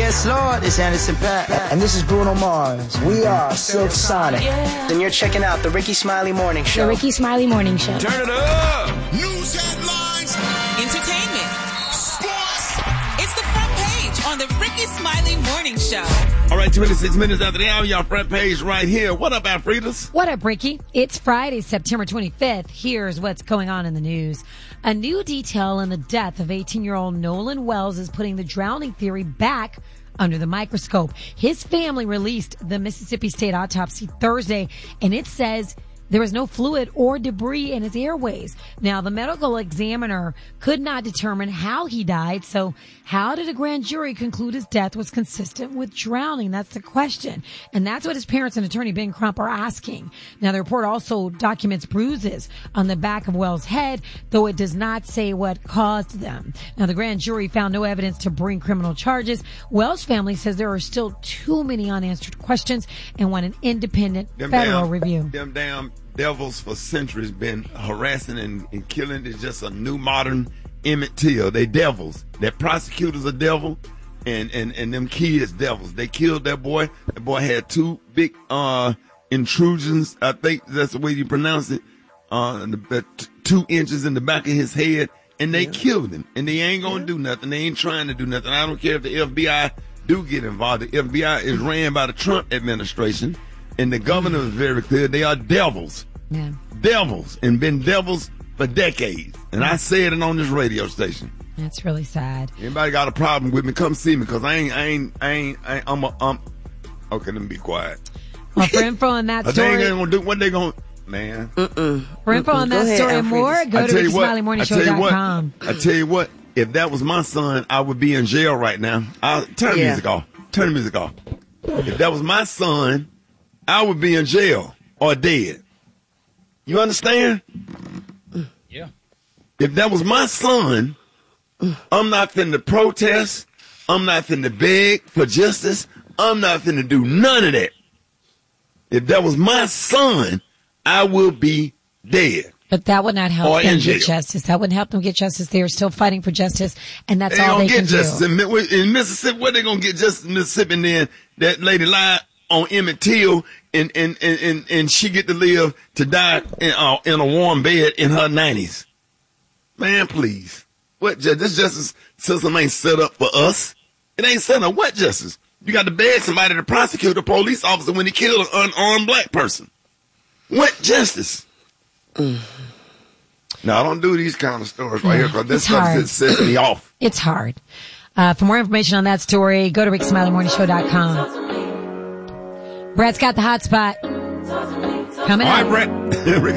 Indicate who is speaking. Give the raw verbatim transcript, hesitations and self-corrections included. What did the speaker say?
Speaker 1: Yes, Lord, it's Anderson .Paak.
Speaker 2: And this is Bruno Mars. We are Silk Sonic.
Speaker 1: Yeah. And you're checking out the Ricky Smiley Morning Show.
Speaker 3: The Ricky Smiley Morning Show.
Speaker 4: Turn it up!
Speaker 5: News headlines.
Speaker 6: Entertainment. Sports. It's the front page on the Ricky Smiley Morning Show.
Speaker 4: All right, twenty-six minutes after the hour, y'all front page right here. What up, Alfredas?
Speaker 3: What up, Ricky? It's Friday, September twenty-fifth. Here's what's going on in the news. A new detail in the death of eighteen-year-old Nolan Wells is putting the drowning theory back under the microscope. His family released the Mississippi State autopsy Thursday, and it says there was no fluid or debris in his airways. Now, the medical examiner could not determine how he died, so how did a grand jury conclude his death was consistent with drowning? That's the question. And that's what his parents and attorney Ben Crump are asking. Now, the report also documents bruises on the back of Wells' head, though it does not say what caused them. Now, the grand jury found no evidence to bring criminal charges. Wells' family says there are still too many unanswered questions and want an independent
Speaker 4: them
Speaker 3: federal
Speaker 4: damn,
Speaker 3: review.
Speaker 4: Them damn devils for centuries been harassing and, and killing. It's just a new modern Emmett Till. They devils. That prosecutor's a devil, and, and, and them kids devils. They killed that boy. That boy had two big uh intrusions. I think that's the way you pronounce it. Uh, the, the t- two inches in the back of his head, and they yeah. killed him. And they ain't gonna yeah. do nothing. They ain't trying to do nothing. I don't care if the F B I do get involved. The F B I is ran by the Trump administration. And the governor is very clear. They are devils.
Speaker 3: Yeah.
Speaker 4: Devils. And been devils for decades. And I said it on this radio station.
Speaker 3: That's really sad.
Speaker 4: Anybody got a problem with me, come see me, because I ain't, I ain't, I ain't, I ain't, I'm a, um, okay, let me be quiet.
Speaker 3: Well, for info on that story.
Speaker 4: They ain't gonna do what they gonna, man.
Speaker 3: Mm-mm. For info on that
Speaker 5: ahead,
Speaker 3: story and more, go to ricky smiley morning show dot com.
Speaker 4: I tell you what, if that was my son, I would be in jail right now. I'll, turn the
Speaker 5: Yeah.
Speaker 4: music off. Turn the music off. If that was my son, I would be in jail or dead. You understand?
Speaker 7: Yeah.
Speaker 4: If that was my son, I'm not finna protest. I'm not finna beg for justice. I'm not finna do none of that. If that was my son, I will be dead.
Speaker 3: But that would not help
Speaker 4: Or
Speaker 3: them
Speaker 4: in jail.
Speaker 3: get justice. That wouldn't help them get justice. They are still fighting for justice, and that's
Speaker 4: They
Speaker 3: all
Speaker 4: don't
Speaker 3: they
Speaker 4: get
Speaker 3: can
Speaker 4: justice
Speaker 3: do.
Speaker 4: in, Mi- in Mississippi. Where they gonna get justice in Mississippi? And then that lady lied on Emmett Till, and and, and, and and she get to live to die in, uh, in a warm bed in her nineties. Man, please. What ju- this justice system ain't set up for us. It ain't set up. What justice? You got to beg somebody to prosecute a police officer when he killed an unarmed black person. What justice? Mm. No, I don't do these kind of stories right
Speaker 3: Yeah,
Speaker 4: here, because this
Speaker 3: it's
Speaker 4: stuff
Speaker 3: hard.
Speaker 4: just sets me off.
Speaker 3: It's hard. Uh, for more information on that story, go to ricky smiley morning show dot com. Brad's got the hot spot. Coming
Speaker 4: All
Speaker 3: up.
Speaker 4: right, Brett.